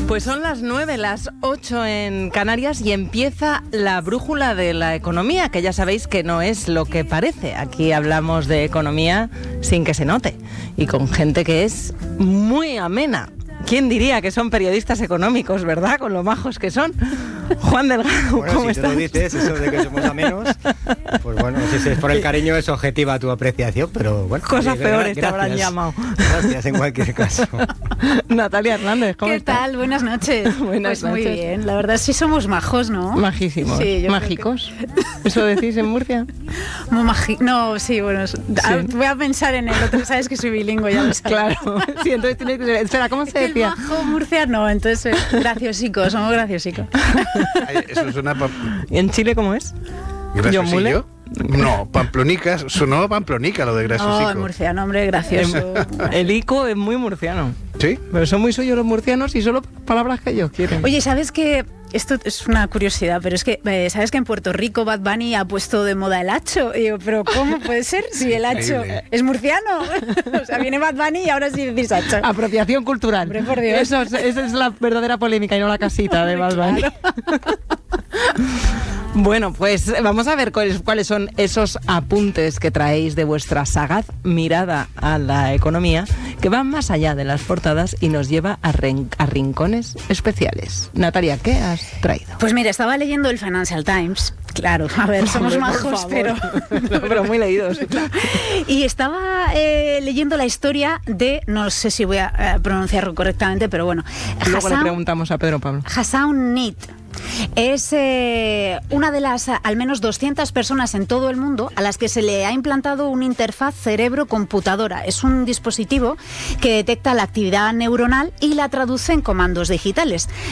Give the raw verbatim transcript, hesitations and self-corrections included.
Pues son las nueve, las ocho en Canarias y empieza la brújula de la economía, que ya sabéis que no es lo que parece. Aquí hablamos de economía sin que se note y con gente que es muy amena. ¿Quién diría que son periodistas económicos, verdad? Con lo majos que son. Juan Delgado, bueno, ¿cómo si estás? tú lo dices, eso de que somos amenos, pues bueno, si es por el cariño es objetiva tu apreciación, pero bueno. Cosas oye, peores gracias, te habrán llamado. Gracias en cualquier caso. Natalia Hernández, ¿cómo ¿Qué estás? tal? Buenas noches. Buenas pues muy noches. bien, la verdad sí somos majos, ¿no? Majísimos. Sí, yo mágicos. Que... ¿Eso decís en Murcia? Muy magi... No, sí, bueno, sí. Voy a pensar en el otro, sabes que soy bilingüe, ya lo sabes. Claro, sí, entonces tienes que ser... Espera, ¿cómo se es decía? El majo murciano, entonces eh, graciosicos, somos graciosicos. Eso es una... ¿Y en Chile cómo es? ¿Graciosillo? No, pamplonicas, sonó pamplonica lo de graciosico. Oh, murciano, hombre, gracioso. El ico es muy murciano. ¿Sí? Pero son muy suyos los murcianos y solo palabras que ellos quieren. Oye, ¿sabes qué? Esto es una curiosidad, pero es que, eh, ¿sabes que en Puerto Rico Bad Bunny ha puesto de moda el hacho? Y yo, ¿pero cómo puede ser si el hacho Increíble. es murciano? O sea, viene Bad Bunny y ahora sí decís hacho. Apropiación cultural. Hombre, por Dios. Eso es, esa es la verdadera polémica y no la casita de Bad Bunny. Claro. Bueno, pues vamos a ver cuáles, cuáles son esos apuntes que traéis de vuestra sagaz mirada a la economía, que van más allá de las portadas y nos lleva a, ren- a rincones especiales. Natalia, ¿qué has traído? Pues mira, estaba leyendo el Financial Times. Claro, a ver, somos Hombre, por majos, favor. pero... No, pero muy leídos. Y estaba eh, leyendo la historia de, no sé si voy a eh, pronunciarlo correctamente, pero bueno, Luego le Hassan, preguntamos a Pedro Pablo. Hassan Need. Es eh, una de las al menos doscientas personas en todo el mundo a las que se le ha implantado una interfaz cerebro-computadora. Es un dispositivo que detecta la actividad neuronal y la traduce en comandos digitales.